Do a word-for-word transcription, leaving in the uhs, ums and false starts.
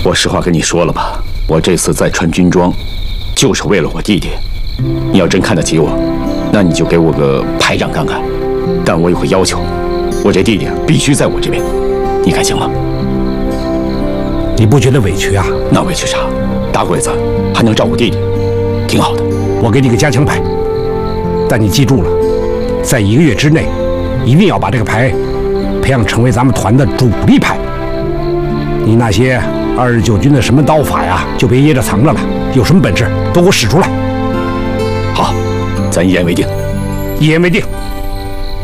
我实话跟你说了吧，我这次再穿军装，就是为了我弟弟。你要真看得起我，那你就给我个排长看看。但我有个要求，我这弟弟必须在我这边，你看行吗？ 你不觉得委屈啊？ 那委屈啥？打鬼子还能照顾弟弟，挺好的。 我给你个加强牌，但你记住了，在一个月之内，一定要把这个牌培养成为咱们团的主力牌。你那些二十九军的什么刀法呀，就别掖着藏着了，有什么本事都给我使出来。 好，咱一言为定。 一言为定。